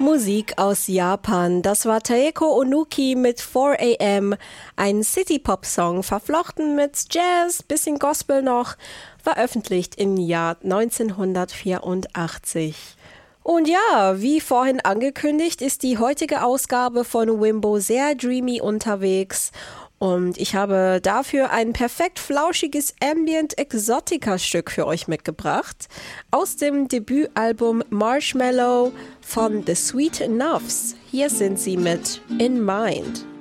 Musik aus Japan. Das war Taeko Onuki mit 4 AM, ein City-Pop-Song, verflochten mit Jazz, bisschen Gospel noch, veröffentlicht im Jahr 1984. Und ja, wie vorhin angekündigt, ist die heutige Ausgabe von Wimbo sehr dreamy unterwegs. Und ich habe dafür ein perfekt flauschiges Ambient-Exotica-Stück für euch mitgebracht. Aus dem Debütalbum Marshmallow von The Sweet Enoughs. Hier sind sie mit In Mind.